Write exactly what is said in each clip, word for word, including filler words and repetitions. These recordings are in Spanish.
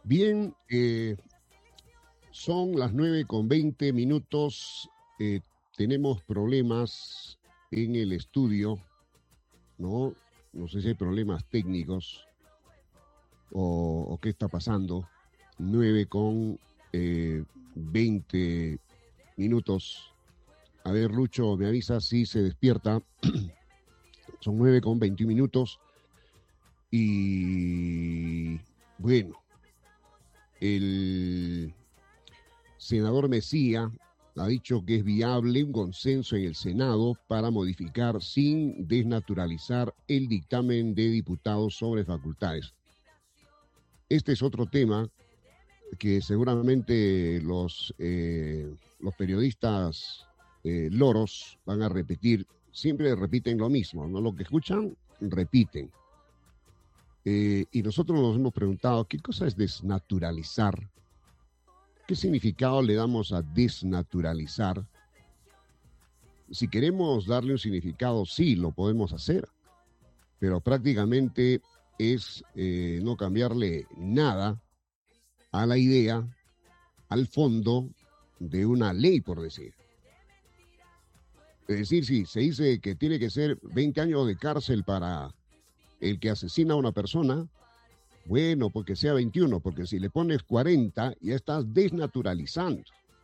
Bien, eh, son las nueve con veinte minutos. Eh, tenemos problemas en el estudio, ¿no? No sé si hay problemas técnicos o, o qué está pasando. Nueve con eh, veinte minutos. A ver, Lucho, me avisa si se despierta. Son nueve con veintiún minutos. Y bueno, el senador Mesía ha dicho que es viable un consenso en el Senado para modificar sin desnaturalizar el dictamen de diputados sobre facultades. Este es otro tema que seguramente los, eh, los periodistas eh, loros van a repetir. Siempre repiten lo mismo, ¿no? Lo que escuchan, repiten. Eh, y nosotros nos hemos preguntado, ¿qué cosa es desnaturalizar? ¿Qué significado le damos a desnaturalizar? Si queremos darle un significado, sí, lo podemos hacer, pero prácticamente es eh, no cambiarle nada a la idea, al fondo de una ley, por decir. Es decir, si se dice que tiene que ser veinte años de cárcel para el que asesina a una persona, bueno, porque sea veintiuno, porque si le pones cuarenta, ya estás desnaturalizando.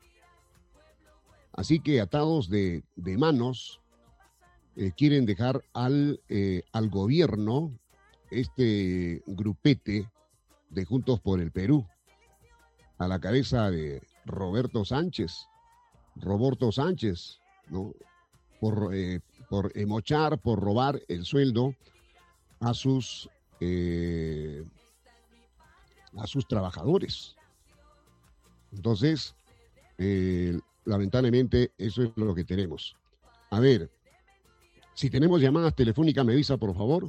Así que atados de, de manos, eh, quieren dejar al, eh, al gobierno este grupete de Juntos por el Perú, a la cabeza de Roberto Sánchez, Roberto Sánchez, ¿no? Por, eh, por emochar, por robar el sueldo a sus... Eh, a sus trabajadores. Entonces, eh, lamentablemente, eso es lo que tenemos. A ver, si tenemos llamadas telefónicas, me avisa, por favor.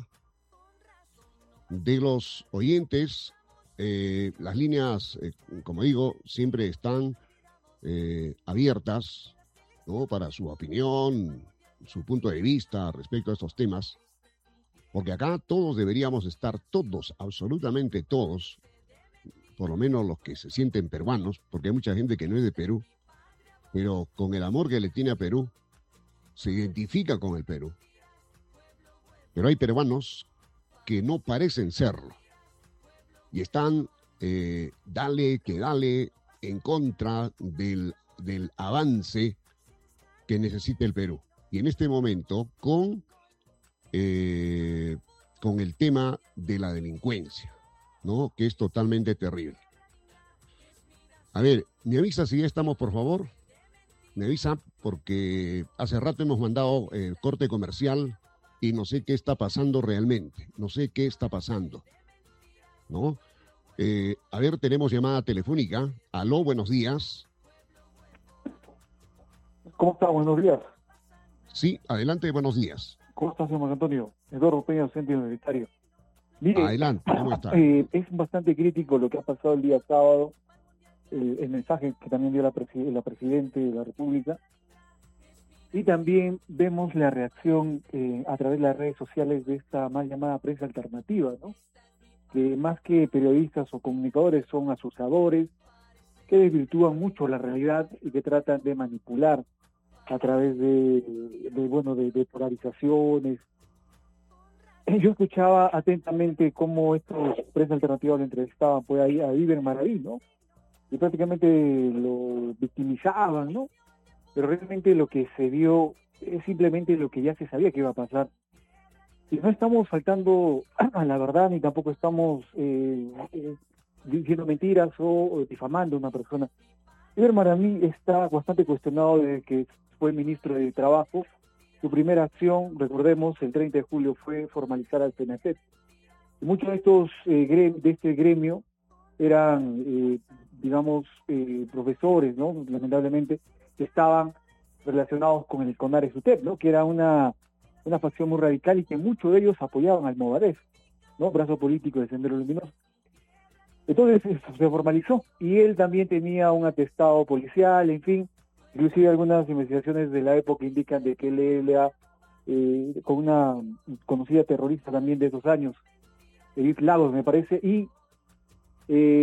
De los oyentes, eh, las líneas, eh, como digo, siempre están eh, abiertas, ¿no? Para su opinión, su punto de vista respecto a estos temas. Porque acá todos deberíamos estar, todos, absolutamente todos, por lo menos los que se sienten peruanos, porque hay mucha gente que no es de Perú, pero con el amor que le tiene a Perú, se identifica con el Perú. Pero hay peruanos que no parecen serlo, y están, eh, dale que dale, en contra del, del avance que necesita el Perú. Y en este momento, con, eh, con el tema de la delincuencia, ¿no? Que es totalmente terrible. A ver, me avisa si ya estamos, por favor. Me avisa porque hace rato hemos mandado eh, corte comercial y no sé qué está pasando realmente. No sé qué está pasando, ¿no? Eh, a ver, tenemos llamada telefónica. Aló, buenos días. ¿Cómo está? Buenos días. Sí, adelante, buenos días. ¿Cómo está, señor Antonio? Eduardo Peña, Centro Universitario. Mire, adelante, ¿cómo está? Eh, es bastante crítico lo que ha pasado el día sábado, eh, el mensaje que también dio la, presi- la Presidenta de la República, y también vemos la reacción eh, a través de las redes sociales de esta mal llamada prensa alternativa, ¿no? Que más que periodistas o comunicadores son asusadores, que desvirtúan mucho la realidad y que tratan de manipular a través de, de bueno, de, de polarizaciones. Yo escuchaba atentamente cómo estos prensa alternativos le entrevistaban pues ahí a Iber Maraví, ¿no? Y prácticamente lo victimizaban, ¿no? Pero realmente lo que se vio es simplemente lo que ya se sabía que iba a pasar. Y no estamos faltando a la verdad, ni tampoco estamos eh, eh, diciendo mentiras o, o difamando a una persona. Iber Maraví está bastante cuestionado desde que fue ministro de Trabajo. Su primera acción, recordemos, el treinta de julio fue formalizar al PENATET. Y muchos de estos eh, grem- de este gremio eran, eh, digamos, eh, profesores, ¿no? Lamentablemente, que estaban relacionados con el CONARES UTEP, ¿no? Que era una, una facción muy radical y que muchos de ellos apoyaban al Movadef, ¿no? Brazo político de Sendero Luminoso. Entonces eso se formalizó y él también tenía un atestado policial, en fin, inclusive algunas investigaciones de la época indican de que él era eh, con una conocida terrorista también de esos años, Edith Lagos me parece, y eh,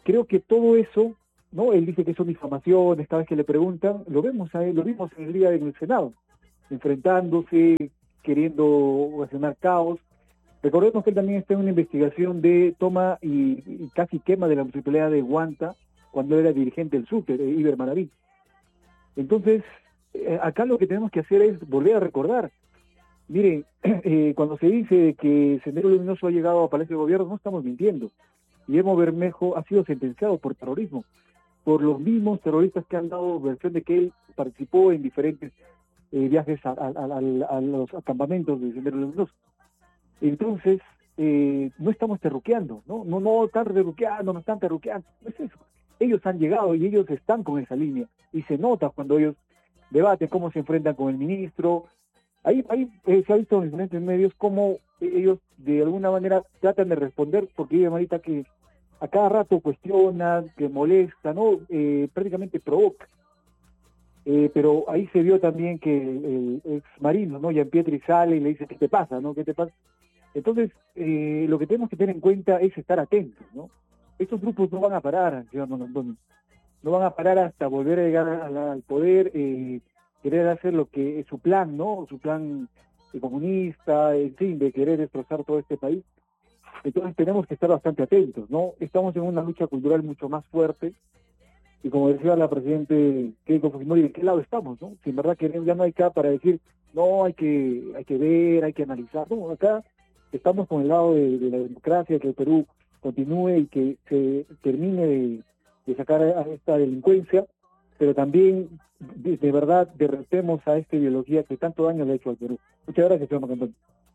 creo que todo eso, ¿no? Él dice que son difamaciones, cada vez que le preguntan, lo vemos a él, lo vimos en el día en el Senado, enfrentándose, queriendo ocasionar caos. Recordemos que él también está en una investigación de toma y, y casi quema de la municipalidad de Huanta, cuando era dirigente del Súper, eh, Iber Maraví. Entonces, eh, acá lo que tenemos que hacer es volver a recordar. Miren, eh, cuando se dice que Sendero Luminoso ha llegado a Palacio de Gobierno, no estamos mintiendo. Guillermo Bermejo ha sido sentenciado por terrorismo, por los mismos terroristas que han dado versión de que él participó en diferentes eh, viajes a, a, a, a los campamentos de Sendero Luminoso. Entonces, eh, no estamos terruqueando, ¿no? No, no están terruqueando, no están terruqueando, no es eso. Ellos han llegado y ellos están con esa línea, y se nota cuando ellos debaten cómo se enfrentan con el ministro. Ahí, ahí eh, se ha visto en diferentes medios cómo ellos de alguna manera tratan de responder, porque hay Marita que a cada rato cuestiona, que molesta, ¿no? Eh, prácticamente provoca. Eh, pero ahí se vio también que el, el ex marino, ¿no? Gianpietri sale y le dice, ¿qué te pasa, no? ¿Qué te pasa? Entonces, eh, lo que tenemos que tener en cuenta es estar atentos, ¿no? Estos grupos no van a parar, señor Don Antonio. No van a parar hasta volver a llegar a la, al poder, eh, querer hacer lo que es su plan, ¿no? Su plan eh, comunista, en fin, de querer destrozar todo este país. Entonces tenemos que estar bastante atentos, ¿no? Estamos en una lucha cultural mucho más fuerte, y como decía la Presidente Keiko Fujimori, ¿de qué lado estamos, no? Si en verdad queremos, ya no hay acá para decir, no, hay que hay que ver, hay que analizar. No, acá estamos con el lado de, de la democracia, que el Perú continúe y que se termine de, de sacar a esta delincuencia, pero también de, de verdad derrotemos a esta ideología que tanto daño le ha hecho al Perú. Muchas gracias, señor Macantón.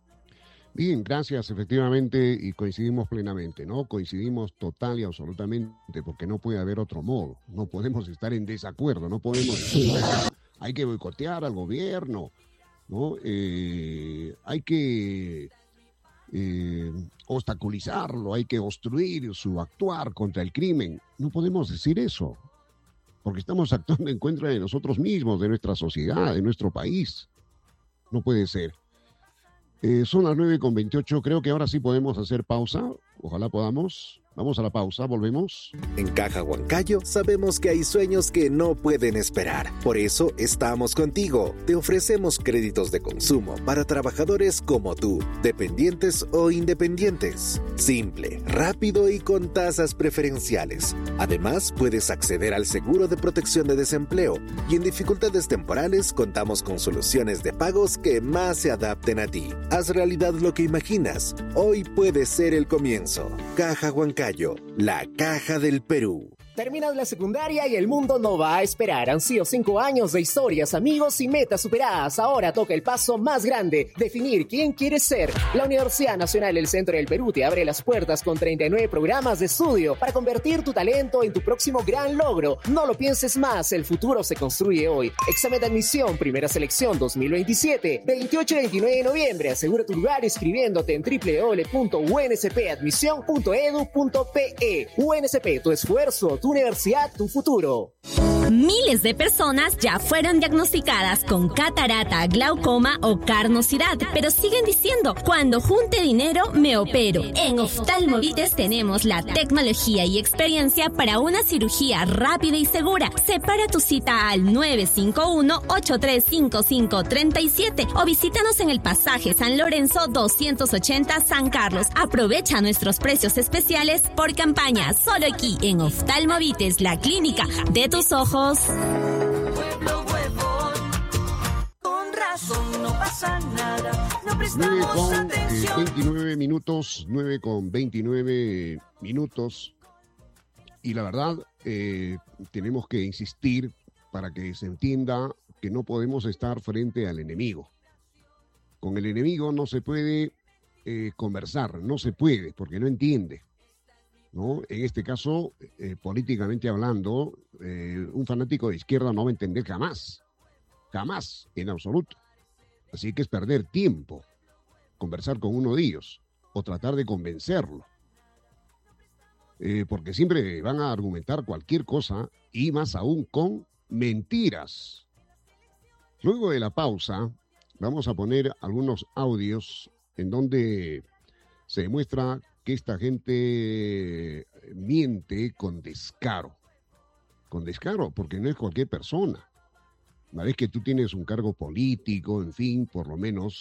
Bien, gracias, efectivamente, y coincidimos plenamente, ¿no? Coincidimos total y absolutamente, porque no puede haber otro modo. No podemos estar en desacuerdo, no podemos... Hay que boicotear al gobierno, ¿no? Eh, hay que eh, obstaculizarlo, hay que obstruir su actuar contra el crimen. No podemos decir eso, porque estamos actuando en contra de nosotros mismos, de nuestra sociedad, de nuestro país. No puede ser. Eh, son las nueve con veintiocho, creo que ahora sí podemos hacer pausa, ojalá podamos. Vamos a la pausa, volvemos. En Caja Huancayo sabemos que hay sueños que no pueden esperar. Por eso estamos contigo. Te ofrecemos créditos de consumo para trabajadores como tú, dependientes o independientes. Simple, rápido y con tasas preferenciales. Además, puedes acceder al seguro de protección de desempleo y en dificultades temporales contamos con soluciones de pagos que más se adapten a ti. Haz realidad lo que imaginas. Hoy puede ser el comienzo. Caja Huancayo. La Caja del Perú. Terminas la secundaria y el mundo no va a esperar. Han sido cinco años de historias, amigos y metas superadas. Ahora toca el paso más grande, definir quién quieres ser. La Universidad Nacional del Centro del Perú te abre las puertas con treinta y nueve programas de estudio para convertir tu talento en tu próximo gran logro. No lo pienses más, el futuro se construye hoy. Examen de admisión, primera selección dos mil veintisiete, veintiocho y veintinueve de noviembre. Asegura tu lugar escribiéndote en doble u doble u doble u punto u n s p admisión punto e d u punto p e. U N S P, tu esfuerzo, tu universidad, tu futuro. Miles de personas ya fueron diagnosticadas con catarata, glaucoma o carnosidad, pero siguen diciendo, cuando junte dinero me opero. En Oftalmovites tenemos la tecnología y experiencia para una cirugía rápida y segura. Separa tu cita al nueve cinco uno, ocho tres cinco cinco, tres siete o visítanos en el pasaje San Lorenzo doscientos ochenta San Carlos. Aprovecha nuestros precios especiales por campaña, solo aquí en Oftalmovites, la clínica de tus ojos. Pueblo huevón, con razón no pasa nada, no prestamos atención. nueve con veintinueve minutos, nueve con veintinueve minutos, y la verdad eh, tenemos que insistir para que se entienda que no podemos estar frente al enemigo. Con el enemigo no se puede eh, conversar, no se puede, porque no entiende, ¿no? En este caso, eh, políticamente hablando, eh, un fanático de izquierda no va a entender jamás, jamás, en absoluto. Así que es perder tiempo, conversar con uno de ellos, o tratar de convencerlo. Eh, porque siempre van a argumentar cualquier cosa, y más aún con mentiras. Luego de la pausa, vamos a poner algunos audios en donde se demuestra que esta gente miente con descaro. Con descaro, porque no es cualquier persona. Una vez que tú tienes un cargo político, en fin, por lo menos